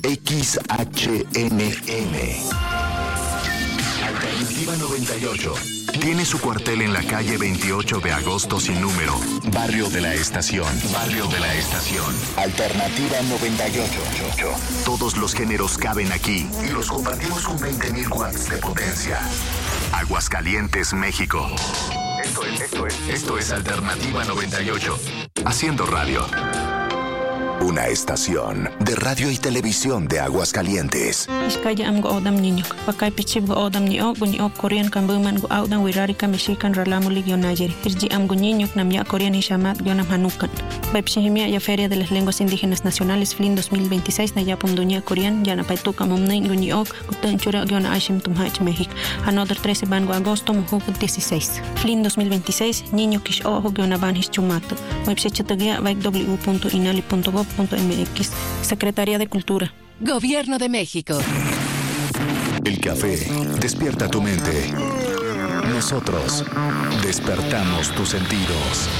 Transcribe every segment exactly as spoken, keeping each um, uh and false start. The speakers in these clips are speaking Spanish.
X H N M. Alternativa noventa y ocho. Tiene su cuartel en la calle veintiocho de agosto sin número. Barrio de la Estación. Barrio de la Estación. Alternativa noventa y ocho. Todos los géneros caben aquí y los compartimos con veinte mil watts de potencia. Aguascalientes, México. Esto es, esto es, esto es Alternativa noventa y ocho. Haciendo radio. Una estación de radio y televisión de Aguascalientes. Iskaya am go odam niño. Pakay pichib go odam niyo, gunyo Korean kambuman go audan wirari kamishikan ralamulig yonayeri. Irji am go niño nam ya Korean ishamat yonam hanukan. Baipshihimia ya Feria de las Lenguas Indígenas Nacionales F L I N dos mil veintiséis na yapum dunia Korean yana paituka mumnain gunyo kutan chura yona aishim tumhach México. Another trece van go agosto mujuk dieciséis. F L I N dos mil veintiséis niño kish ojo yona van hischumato. Baipshechatagia vaik w punto inali punto gov punto m x. Secretaría de Cultura. Gobierno de México. El café despierta tu mente. Nosotros despertamos tus sentidos.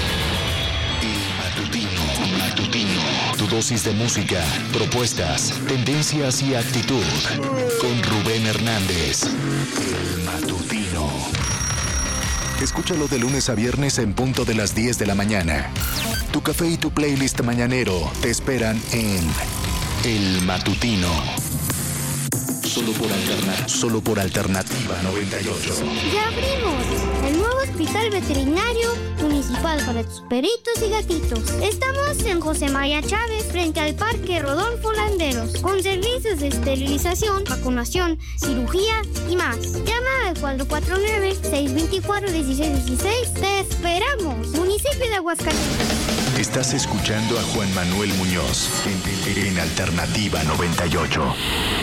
El matutino, matutino. Tu dosis de música, propuestas, tendencias y actitud. Con Rubén Hernández. El matutino. Escúchalo de lunes a viernes en punto de las diez de la mañana. Tu café y tu playlist mañanero te esperan en El Matutino. Solo por, alterna- solo por Alternativa noventa y ocho. ¡Ya abrimos! El nuevo hospital veterinario municipal para tus perritos y gatitos. Estamos en José María Chávez, frente al Parque Rodolfo Landeros, con servicios de esterilización, vacunación, cirugía y más. Llama al cuatro cuatro nueve, seis dos cuatro, uno seis uno seis. ¡Te esperamos! Municipio de Aguascalientes. Estás escuchando a Juan Manuel Muñoz en, en Alternativa noventa y ocho.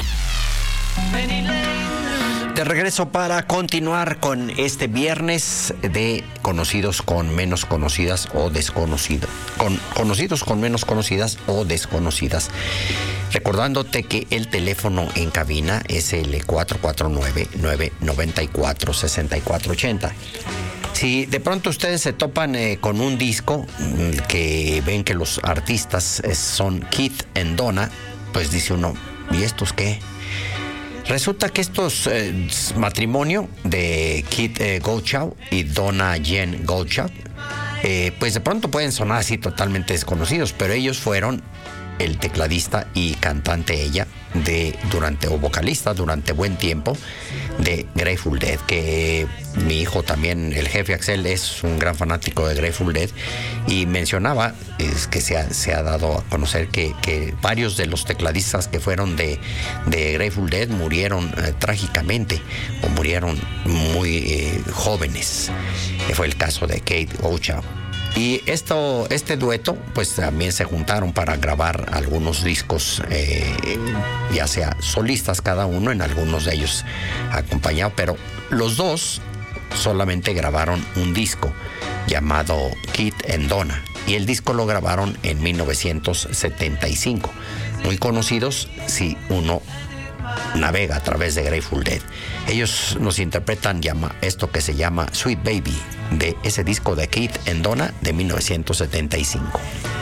De regreso para continuar con este viernes de conocidos con menos conocidas o desconocidas. Con conocidos con menos conocidas o desconocidas. Recordándote que el teléfono en cabina es el cuatro cuatro nueve, nueve nueve cuatro, seis cuatro ocho cero. Si de pronto ustedes se topan eh, con un disco mm, que ven que los artistas eh, son Keith and Donna, pues dice uno, ¿y estos qué? Resulta que estos eh, matrimonio de Keith eh, Goldschau y Donna Jen Goldschau, eh, pues de pronto pueden sonar así totalmente desconocidos, pero ellos fueron el tecladista y cantante ella de durante o vocalista durante buen tiempo de Grateful Dead, que mi hijo también, el jefe Axel, es un gran fanático de Grateful Dead y mencionaba es que se ha, se ha dado a conocer que, que varios de los tecladistas que fueron de, de Grateful Dead murieron eh, trágicamente o murieron muy eh, jóvenes. Fue el caso de Kate Goldschau. Y esto, este dueto, pues también se juntaron para grabar algunos discos, eh, ya sea solistas cada uno, en algunos de ellos acompañado, pero los dos solamente grabaron un disco llamado Keith and Donna, y el disco lo grabaron en mil novecientos setenta y cinco. Muy conocidos si uno navega a través de Grateful Dead. Ellos nos interpretan llama, esto que se llama Sweet Baby, de ese disco de Keith and Donna de mil novecientos setenta y cinco.